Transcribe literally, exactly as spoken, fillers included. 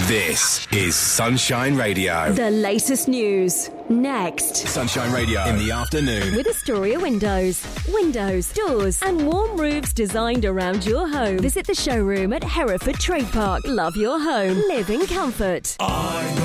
This is Sunshine Radio. The latest news. Next. Sunshine Radio in the afternoon. With Astoria Windows. Windows, doors, and warm roofs designed around your home. Visit the showroom at Hereford Trade Park. Love your home. Live in comfort. I